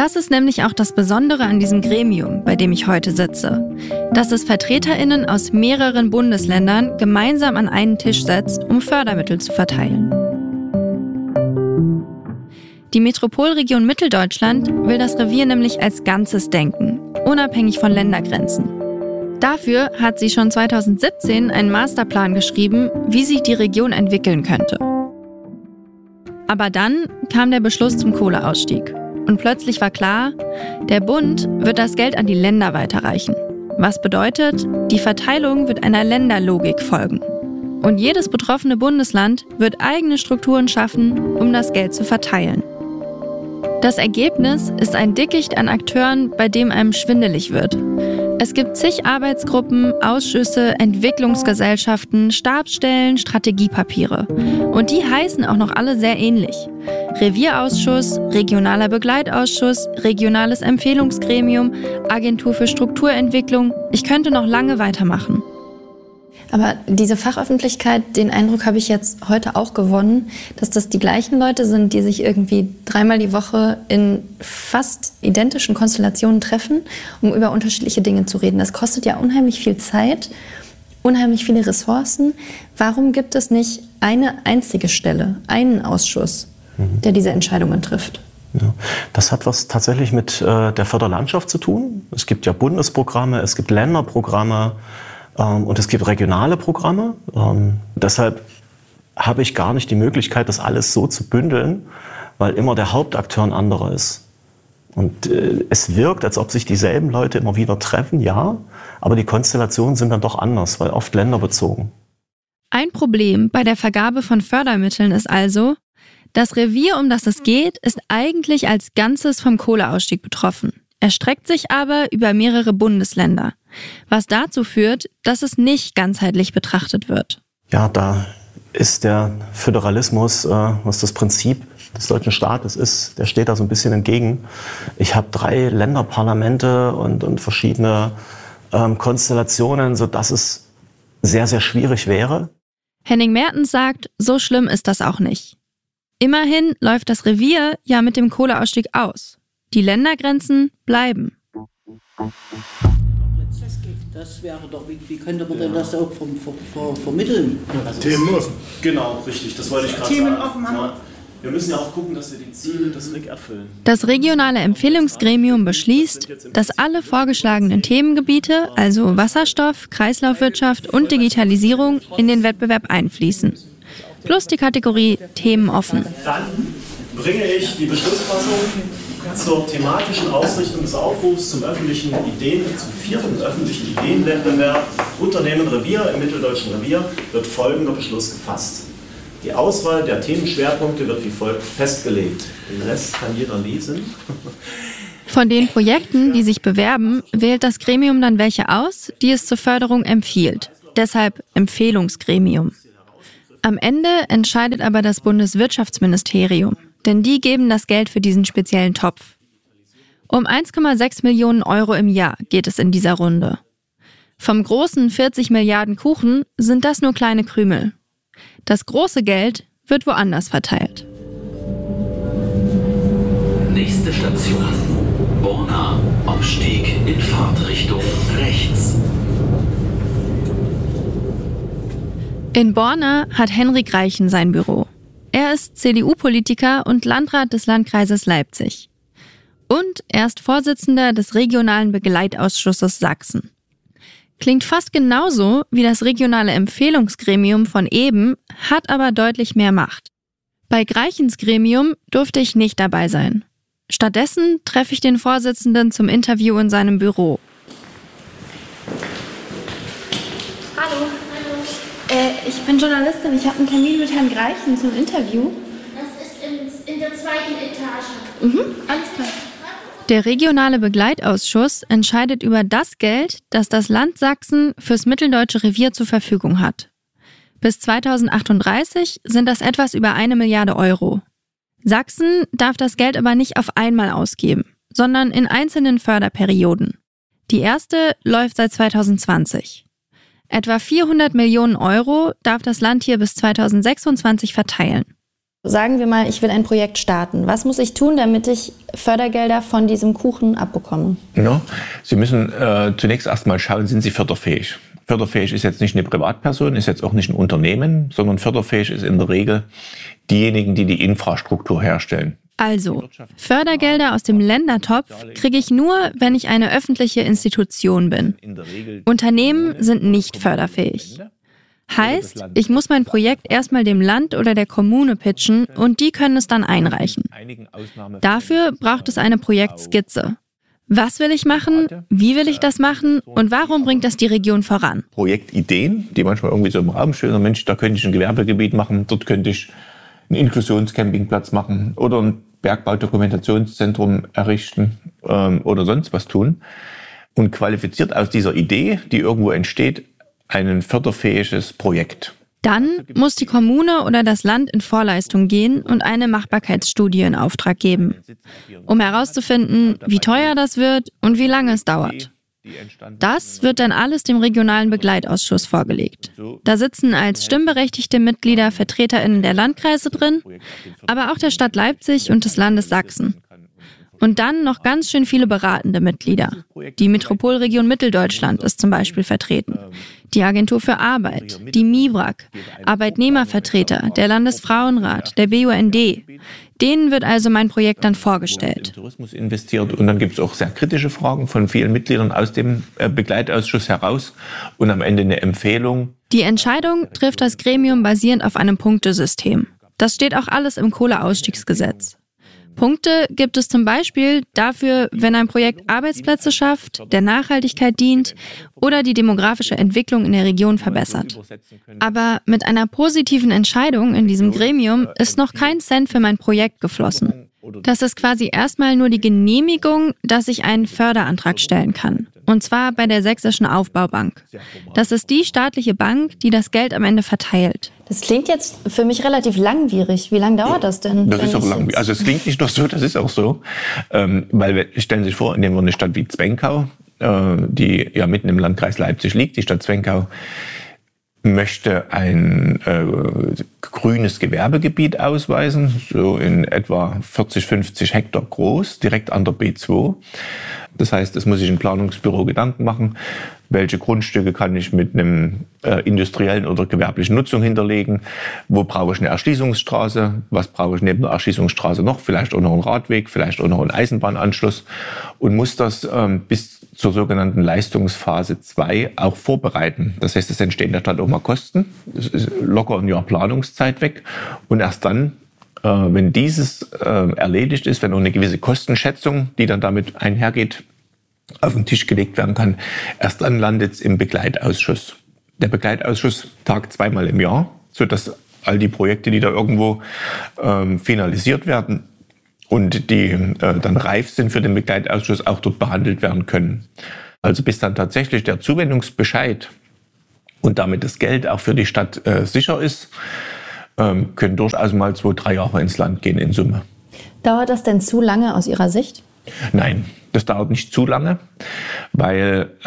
Das ist nämlich auch das Besondere an diesem Gremium, bei dem ich heute sitze. Dass es VertreterInnen aus mehreren Bundesländern gemeinsam an einen Tisch setzt, um Fördermittel zu verteilen. Die Metropolregion Mitteldeutschland will das Revier nämlich als Ganzes denken, unabhängig von Ländergrenzen. Dafür hat sie schon 2017 einen Masterplan geschrieben, wie sich die Region entwickeln könnte. Aber dann kam der Beschluss zum Kohleausstieg. Und plötzlich war klar, der Bund wird das Geld an die Länder weiterreichen. Was bedeutet, die Verteilung wird einer Länderlogik folgen. Und jedes betroffene Bundesland wird eigene Strukturen schaffen, um das Geld zu verteilen. Das Ergebnis ist ein Dickicht an Akteuren, bei dem einem schwindelig wird. Es gibt zig Arbeitsgruppen, Ausschüsse, Entwicklungsgesellschaften, Stabsstellen, Strategiepapiere. Und die heißen auch noch alle sehr ähnlich. Revierausschuss, regionaler Begleitausschuss, regionales Empfehlungsgremium, Agentur für Strukturentwicklung. Ich könnte noch lange weitermachen. Aber diese Fachöffentlichkeit, den Eindruck habe ich jetzt heute auch gewonnen, dass das die gleichen Leute sind, die sich irgendwie 3-mal die Woche in fast identischen Konstellationen treffen, um über unterschiedliche Dinge zu reden. Das kostet ja unheimlich viel Zeit, unheimlich viele Ressourcen. Warum gibt es nicht eine einzige Stelle, einen Ausschuss, der diese Entscheidungen trifft? Ja, das hat was tatsächlich mit der Förderlandschaft zu tun. Es gibt ja Bundesprogramme, es gibt Länderprogramme. Und es gibt regionale Programme. Deshalb habe ich gar nicht die Möglichkeit, das alles so zu bündeln, weil immer der Hauptakteur ein anderer ist. Und es wirkt, als ob sich dieselben Leute immer wieder treffen, ja, aber die Konstellationen sind dann doch anders, weil oft länderbezogen. Ein Problem bei der Vergabe von Fördermitteln ist also, das Revier, um das es geht, ist eigentlich als Ganzes vom Kohleausstieg betroffen, erstreckt sich aber über mehrere Bundesländer. Was dazu führt, dass es nicht ganzheitlich betrachtet wird. Ja, da ist der Föderalismus, was das Prinzip des deutschen Staates ist, der steht da so ein bisschen entgegen. Ich habe 3 Länderparlamente und verschiedene Konstellationen, sodass es sehr, sehr schwierig wäre. Henning Mertens sagt, so schlimm ist das auch nicht. Immerhin läuft das Revier ja mit dem Kohleausstieg aus. Die Ländergrenzen bleiben. Das wäre doch, wie könnte man denn das auch vermitteln? Also Themen offen. Genau, richtig, das wollte ich gerade sagen. Themen offen haben wir. Wir müssen ja auch gucken, dass wir die Ziele des RIG erfüllen. Das regionale Empfehlungsgremium beschließt, dass alle vorgeschlagenen Themengebiete, also Wasserstoff, Kreislaufwirtschaft und Digitalisierung, in den Wettbewerb einfließen. Plus die Kategorie Themen offen. Dann bringe ich die Beschlussfassung zur thematischen Ausrichtung des Aufrufs zum zum 4. öffentlichen Ideenwettbewerb Unternehmen Revier im Mitteldeutschen Revier wird folgender Beschluss gefasst. Die Auswahl der Themenschwerpunkte wird wie folgt festgelegt. Den Rest kann jeder lesen. Von den Projekten, die sich bewerben, wählt das Gremium dann welche aus, die es zur Förderung empfiehlt. Deshalb Empfehlungsgremium. Am Ende entscheidet aber das Bundeswirtschaftsministerium. Denn die geben das Geld für diesen speziellen Topf. Um 1,6 Millionen Euro im Jahr geht es in dieser Runde. Vom großen 40 Milliarden Kuchen sind das nur kleine Krümel. Das große Geld wird woanders verteilt. Nächste Station. Borna. Aufstieg in Fahrtrichtung rechts. In Borna hat Henrik Reichen sein Büro. Er ist CDU-Politiker und Landrat des Landkreises Leipzig. Und er ist Vorsitzender des regionalen Begleitausschusses Sachsen. Klingt fast genauso wie das regionale Empfehlungsgremium von eben, hat aber deutlich mehr Macht. Bei Reichens Gremium durfte ich nicht dabei sein. Stattdessen treffe ich den Vorsitzenden zum Interview in seinem Büro. Hallo. Ich bin Journalistin, ich habe einen Termin mit Herrn Greichen zum Interview. Das ist in der 2. Etage. Alles klar. Der regionale Begleitausschuss entscheidet über das Geld, das das Land Sachsen fürs Mitteldeutsche Revier zur Verfügung hat. Bis 2038 sind das etwas über 1 Milliarde Euro. Sachsen darf das Geld aber nicht auf einmal ausgeben, sondern in einzelnen Förderperioden. Die erste läuft seit 2020. Etwa 400 Millionen Euro darf das Land hier bis 2026 verteilen. Sagen wir mal, ich will ein Projekt starten. Was muss ich tun, damit ich Fördergelder von diesem Kuchen abbekomme? Ja, Sie müssen zunächst erstmal schauen, sind Sie förderfähig? Förderfähig ist jetzt nicht eine Privatperson, ist jetzt auch nicht ein Unternehmen, sondern förderfähig ist in der Regel diejenigen, die die Infrastruktur herstellen. Also, Fördergelder aus dem Ländertopf kriege ich nur, wenn ich eine öffentliche Institution bin. Unternehmen sind nicht förderfähig. Heißt, ich muss mein Projekt erstmal dem Land oder der Kommune pitchen und die können es dann einreichen. Dafür braucht es eine Projektskizze. Was will ich machen? Wie will ich das machen? Und warum bringt das die Region voran? Projektideen, die manchmal irgendwie so im Raum stehen. Mensch, da könnte ich ein Gewerbegebiet machen, dort könnte ich einen Inklusionscampingplatz machen oder ein Bergbaudokumentationszentrum errichten oder sonst was tun. Und qualifiziert aus dieser Idee, die irgendwo entsteht, ein förderfähiges Projekt. Dann muss die Kommune oder das Land in Vorleistung gehen und eine Machbarkeitsstudie in Auftrag geben, um herauszufinden, wie teuer das wird und wie lange es dauert. Das wird dann alles dem regionalen Begleitausschuss vorgelegt. Da sitzen als stimmberechtigte Mitglieder VertreterInnen der Landkreise drin, aber auch der Stadt Leipzig und des Landes Sachsen. Und dann noch ganz schön viele beratende Mitglieder. Die Metropolregion Mitteldeutschland ist zum Beispiel vertreten. Die Agentur für Arbeit, die MIBRAG, Arbeitnehmervertreter, der Landesfrauenrat, der BUND. Denen wird also mein Projekt dann vorgestellt. Tourismus investiert und dann gibt es auch sehr kritische Fragen von vielen Mitgliedern aus dem Begleitausschuss heraus und am Ende eine Empfehlung. Die Entscheidung trifft das Gremium basierend auf einem Punktesystem. Das steht auch alles im Kohleausstiegsgesetz. Punkte gibt es zum Beispiel dafür, wenn ein Projekt Arbeitsplätze schafft, der Nachhaltigkeit dient oder die demografische Entwicklung in der Region verbessert. Aber mit einer positiven Entscheidung in diesem Gremium ist noch kein Cent für mein Projekt geflossen. Das ist quasi erstmal nur die Genehmigung, dass ich einen Förderantrag stellen kann. Und zwar bei der Sächsischen Aufbaubank. Das ist die staatliche Bank, die das Geld am Ende verteilt. Das klingt jetzt für mich relativ langwierig. Wie lange dauert das denn? Das ist auch langwierig. Also es klingt nicht nur so, das ist auch so. Weil stellen Sie sich vor, nehmen wir eine Stadt wie Zwenkau, die ja mitten im Landkreis Leipzig liegt. Die Stadt Zwenkau möchte ein grünes Gewerbegebiet ausweisen, so in etwa 40, 50 Hektar groß, direkt an der B2. Das heißt, es muss sich ein Planungsbüro Gedanken machen, welche Grundstücke kann ich mit einem industriellen oder gewerblichen Nutzung hinterlegen, wo brauche ich eine Erschließungsstraße, was brauche ich neben der Erschließungsstraße noch, vielleicht auch noch einen Radweg, vielleicht auch noch einen Eisenbahnanschluss und muss das bis zur sogenannten Leistungsphase 2 auch vorbereiten. Das heißt, es entstehen in der Stadt auch mal Kosten, es ist locker ein Jahr Planungszeit weg und erst dann, wenn dieses erledigt ist, wenn auch eine gewisse Kostenschätzung, die dann damit einhergeht, auf den Tisch gelegt werden kann, erst dann landet es im Begleitausschuss. Der Begleitausschuss tagt 2-mal im Jahr, sodass all die Projekte, die da irgendwo finalisiert werden und die dann reif sind für den Begleitausschuss, auch dort behandelt werden können. Also bis dann tatsächlich der Zuwendungsbescheid und damit das Geld auch für die Stadt sicher ist, können durchaus mal 2-3 Jahre ins Land gehen in Summe. Dauert das denn zu lange aus Ihrer Sicht? Nein, das dauert nicht zu lange, weil